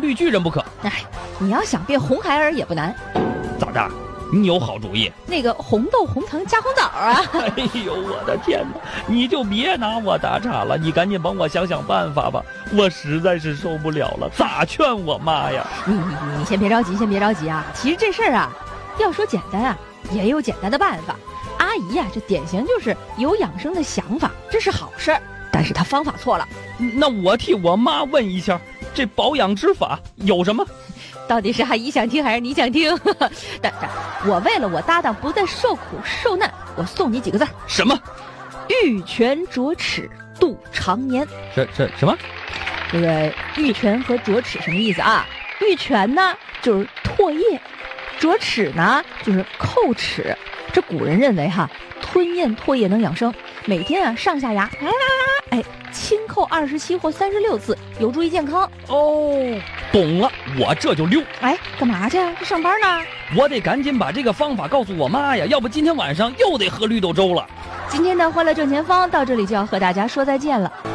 绿巨人不可。 哎，你要想变红孩儿也不难。 咋的？你有好主意？ 那个红豆、红糖加红枣啊！ 哎呦，我的天哪！你就别拿我打岔了，你赶紧帮我想想办法吧，我实在是受不了了，咋劝我妈呀？ 你先别着急，先别着急啊！其实这事儿啊，要说简单啊，也有简单的办法。阿姨呀，这典型就是有养生的想法，这是好事儿，但是她方法错了。 那我替我妈问一下，这保养之法有什么？ 到底是阿姨想听还是你想听？但我为了我搭档不再受苦受难，我送你几个字。 什么？ 玉泉啄齿度长年。 什么？ 这个玉泉和啄齿什么意思啊？玉泉呢就是唾液，啄齿呢就是叩齿。这古人认为哈，吞咽唾液能养生，每天啊上下牙轻叩27或36次，有助于健康。 哦，懂了，我这就溜。 哎，干嘛去？这上班呢？ 我得赶紧把这个方法告诉我妈呀，要不今天晚上又得喝绿豆粥了。 今天的欢乐正前方到这里就要和大家说再见了。